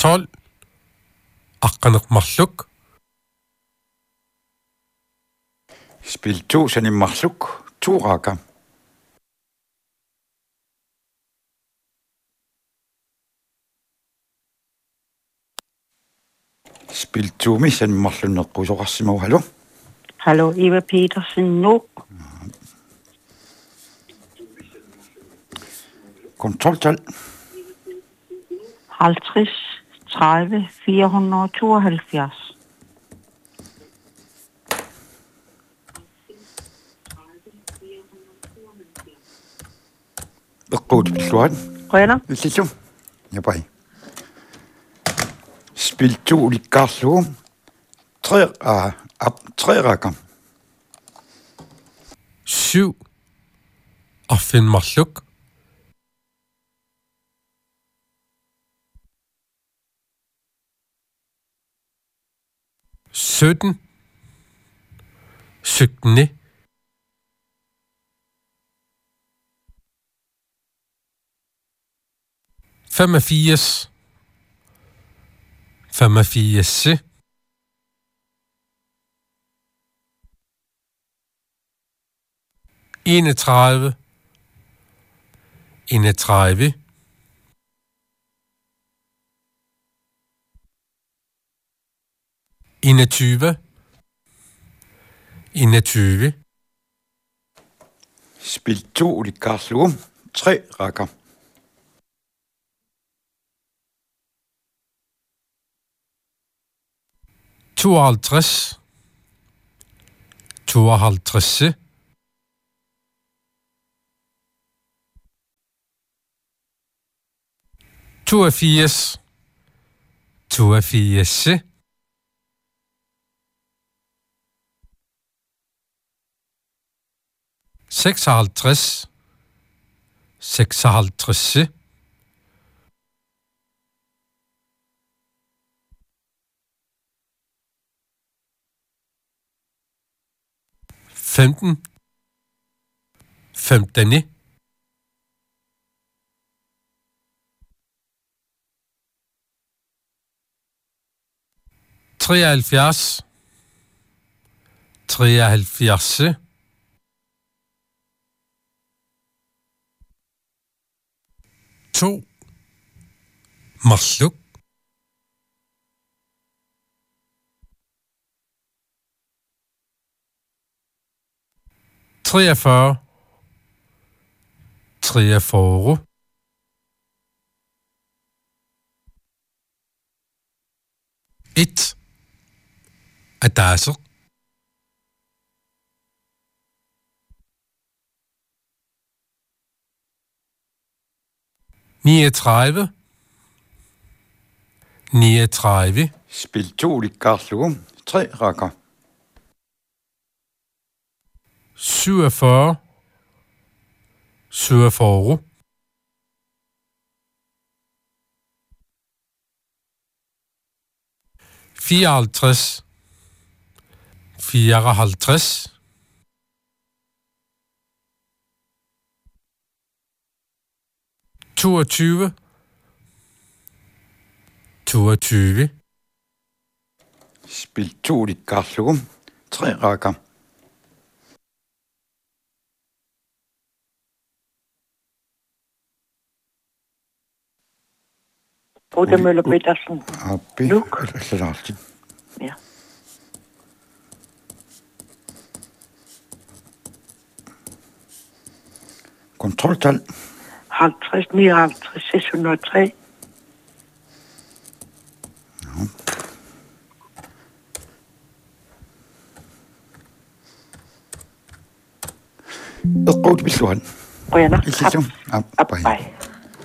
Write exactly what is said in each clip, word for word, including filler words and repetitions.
tolv aqqaneqmarluk spil to sanimmarluk tuuraaka spil tuumi sanimmarlunneqqusoqarsimu hallo hallo Eva Petersen nu kontroltal halvtreds tredive fire hundrede og tooghalvfjerds. eqqut pilluat Rønner? Lillum yapai spil to likkarlu tre a ab tre rakam syv affinmarluk sytten syttende femogfirs femogfirs enogtredive enogtredive enogtyve enogtyve spil to likkarlu tre rakam tooghalvtreds tooghalvtreds toogfirs toogfirs seksoghalvtreds seksoghalvtreds femten femtende treoghalvfjerds treoghalvfjerds to marluk treogfyrre treogfyrre et adasser niogtredive niogtredive spil to likkarlu tre rakam syvogfyrre syvogfyrre fireoghalvtreds fireoghalvtreds toogtyve toogtyve spil to likkarlu tre rakam Oda Møller Petersen. Appi Luk. Salati. Ja. Kontroltal. halvtreds nioghalvtreds seks hundrede og tre. Ja. Eqqut pilluat Rønner? Lillum appai Appai.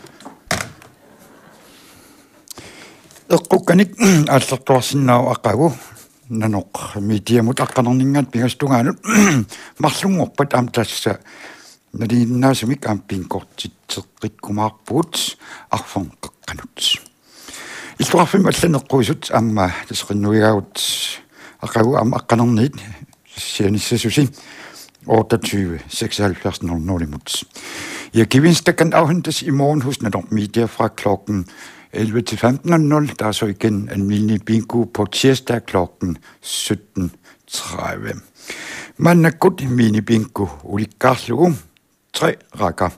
eqqukkanik аллертуарсиннаау аққагу наноқ митиамут аққанернингат пигастунгаанут марлунгорпат аам тасса налииннаасумик аам пинкортитсеққиккумаарпуут арфон қеққанут иллуарфим алланеққуисут аама тасқиннуигаут ақагу аама аққанерниит сианиссасуси otteogtyve seksoghalvfjerds nul nul imod. Jeg gevinster kan afhentes i morgen hos Nador Media fra klokken elleve til femten nul nul. Der er så igen almindelig bingo på tirsdag klokken sytten tredive. Man er godt mini bingo. Uli Gaslu. Tre rækker.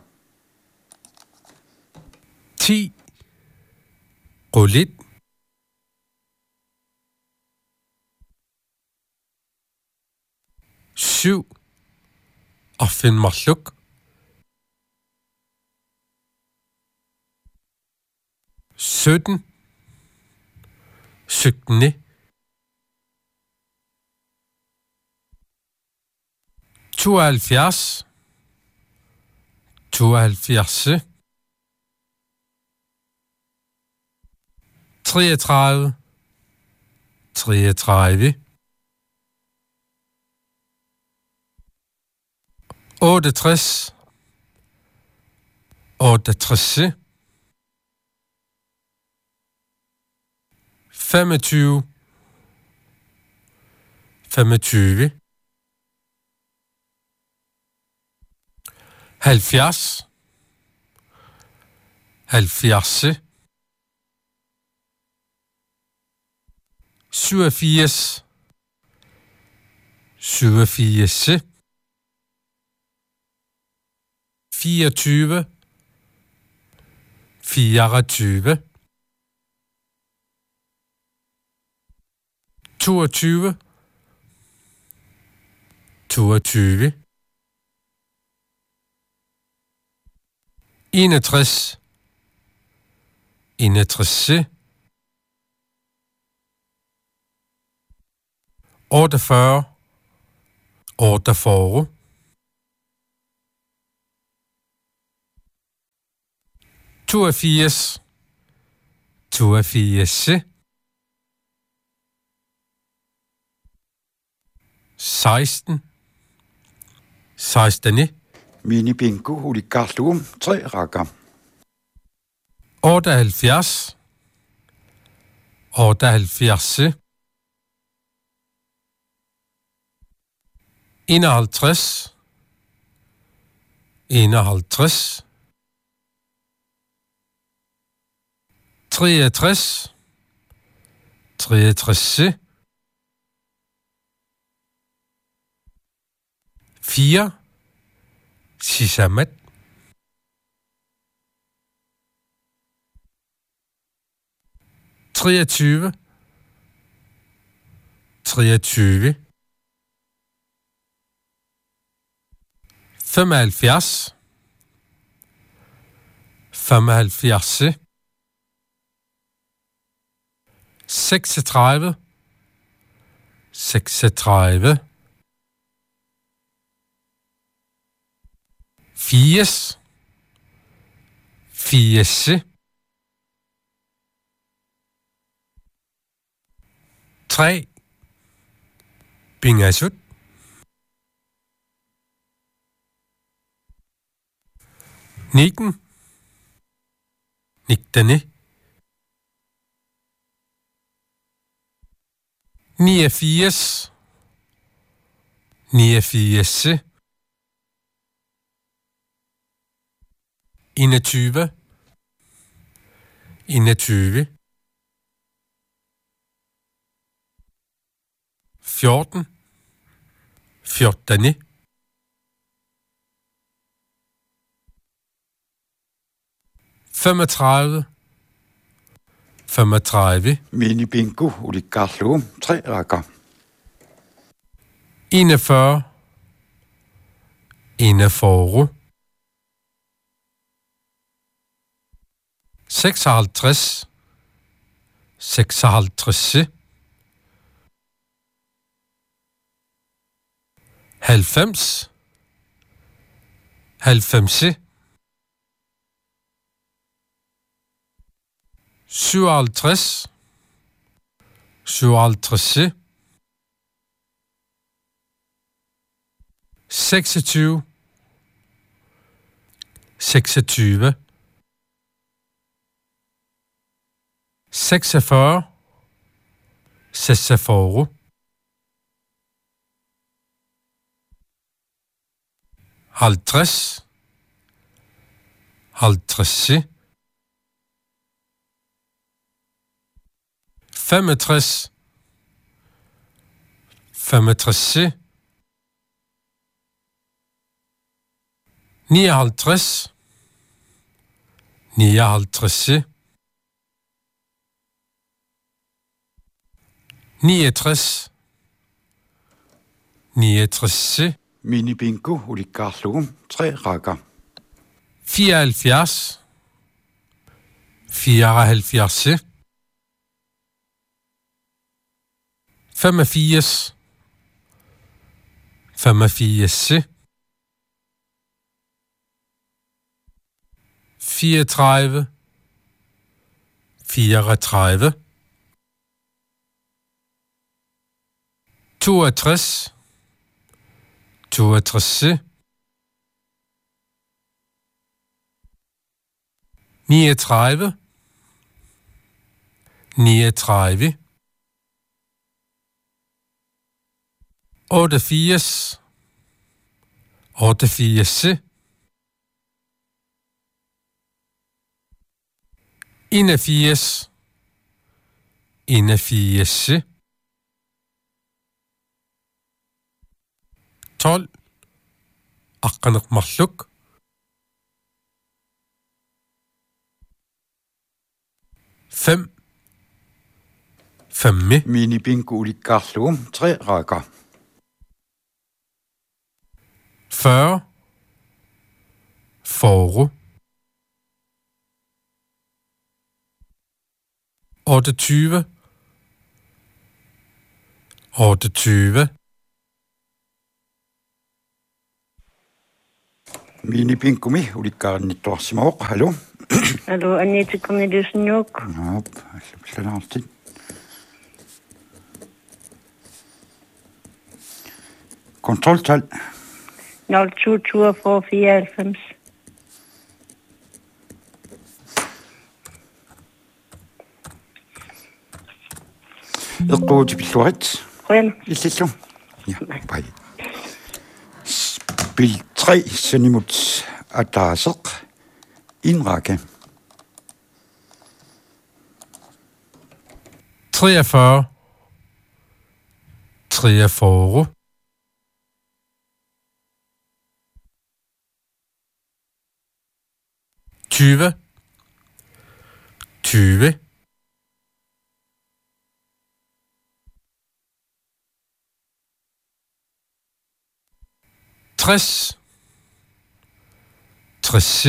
ti. Roulet. syv. Affin Marluk. sytten. sytten. tooghalvfjerds. tooghalvfjerds. treogtredive. treogtredive. otteogtres. otteogtres. femogtyve. femogtyve. halvfjerds. halvfjerds. syvogfirs. syvogfirs. fireogtyve. fireogtyve. toogtyve. toogtyve. enogtres. enogtres. otteogfyrre. otteogfyrre. toogfirs. toogfirs. seksten. seksten. Mini bingo. Uli Gaslu. Tre rækker. otteoghalvfjerds. otteoghalvfjerds. enoghalvtreds. enoghalvtreds. treogtres. treogtres. fire. Sisamat. treogtyve. treogtyve. femoghalvfjerds. femoghalvfjerds. seksogtredive. seksogtredive. firs. firs. tre. Bingasut. nitten. nittene. niogfirs. niogfirs. enogtyve. enogtyve. fjorten. fjorten. femogtredive. femogtredive. Mini bingo. Uli Gaslu. Tre rækker. enogfyrre. enogfyrre. seksoghalvtreds. seksoghalvtreds. halvfems. halvfems. syvoghalvtreds. syvoghalvtreds. seksogtyve. seksogtyve. seksogfyrre. seksogfyrre. halvtreds. halvtreds. femogtres, femogtres, nioghalvtreds, nioghalvtreds, niogtres, niogtres, Mini bingo, Uli Garslum, tre rækker. fireoghalvfjerds, fireoghalvfjerds, femogfirs, femogfirs, fireogtredive, fireogtredive, toogtres, toogtres, niogtredive, niogtredive, otteogfirs, otteogfirs, enogfirs, enogfirs, tolv, aqqaneqmarluk, fem, femme, Mini bingo, Uli Garslum, tre rækker. fyrre, fyrre, otteogtyve, otteogtyve, Mini bingo, mi, Uli Garnittorsmok, hallo? Hallo, Annette Corneliusen Jok. Nå, slet altid. Kontroltal. nul to toogfyrre fireoghalvfems. Eqquuti pilluarit. Røn. Illillu. Ja, pai. Spil tre senimut ataaseq indrække. treogfyrre, treogfyrre, tyve, tyve, tres, tres,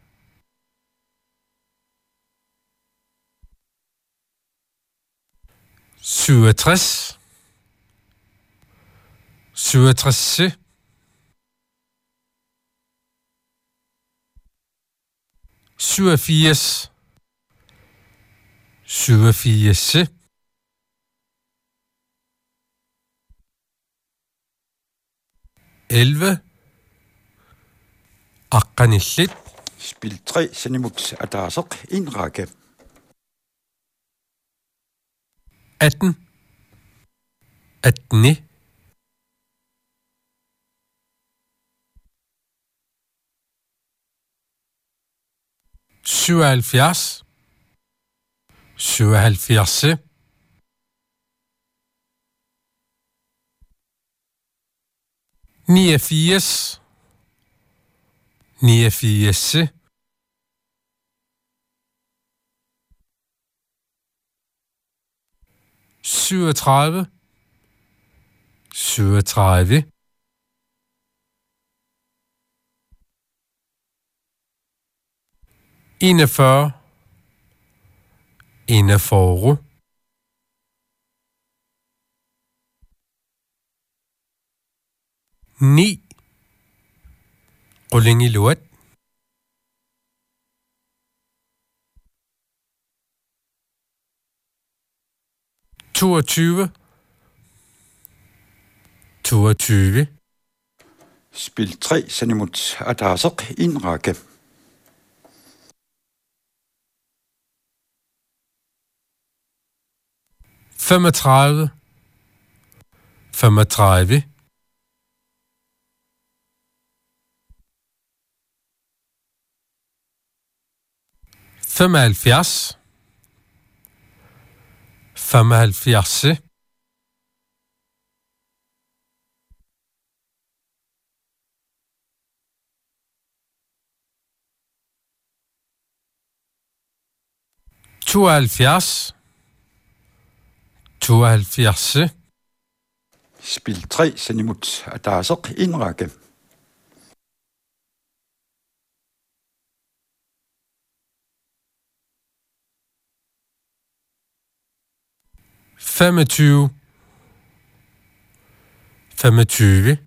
syvogtres, syvogtres, syvogfirs, syvogfirs, elleve, aqqanillit, Spil tre senimut ataaseq indrække. atten, atten, syvoghalvfjerds, syvoghalvfjerds, niogfirs, niogfirs, syvogtredive, syvogtredive, enogfyrre, enogfyrre, ni, Qullingiluat, toogtyve, toogtyve, Spil tre senimut ataaseq indrække. femogtredive, femogtredive, femoghalvfjerds, femoghalvfjerds, tooghalvfjerds, tooghalvfjerds, Spil tre senimut adasok indrække. femogtyve, femogtyve,